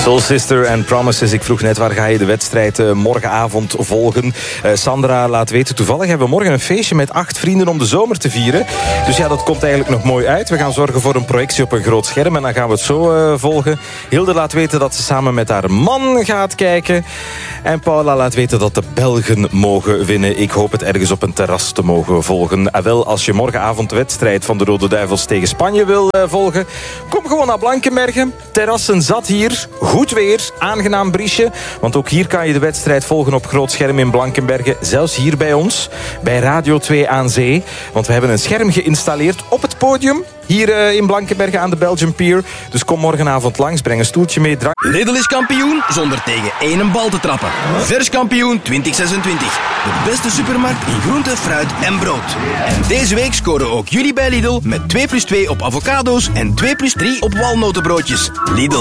Soul Sister and Promises. Ik vroeg net, waar ga je de wedstrijd morgenavond volgen? Sandra laat weten, toevallig hebben we morgen een feestje met 8 vrienden om de zomer te vieren. Dus ja, dat komt eigenlijk nog mooi uit. We gaan zorgen voor een projectie op een groot scherm en dan gaan we het zo volgen. Hilde laat weten dat ze samen met haar man gaat kijken. En Paula laat weten dat de Belgen mogen winnen. Ik hoop het ergens op een terras te mogen volgen. En wel, als je morgenavond de wedstrijd van de Rode Duivels tegen Spanje wil volgen, kom gewoon naar Blankenberge. Terrassen zat hier. Goed weer, aangenaam briesje. Want ook hier kan je de wedstrijd volgen op groot scherm in Blankenberge. Zelfs hier bij ons, bij Radio 2 aan Zee. Want we hebben een scherm geïnstalleerd op het podium. Hier in Blankenberge aan de Belgian Pier. Dus kom morgenavond langs, breng een stoeltje mee. Lidl is kampioen zonder tegen één bal te trappen. Vers kampioen 2026. De beste supermarkt in groente, fruit en brood. En deze week scoren ook jullie bij Lidl met 2+2 op avocado's en 2+3 op walnotenbroodjes. Lidl,